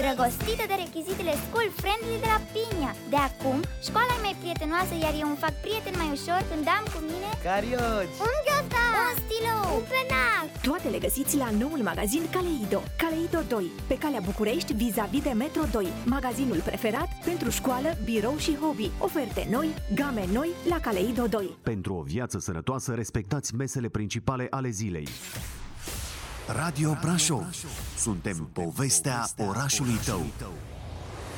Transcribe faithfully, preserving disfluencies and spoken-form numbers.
îndrăgostită de rechizitele school-friendly de la Pinia. De acum, școala e mai prietenoasă, iar eu îmi fac prieten mai ușor când am cu mine carioci, un ghiozdan, un stilou, un penac. Toate le găsiți la noul magazin Caleido. Caleido doi, pe calea București, vis-a-vis de Metro doi. Magazinul preferat pentru școală, birou și hobby. Oferte noi, game noi la Caleido doi. Pentru o viață sănătoasă, respectați mesele principale ale zilei. Radio Brașov. Suntem povestea orașului tău.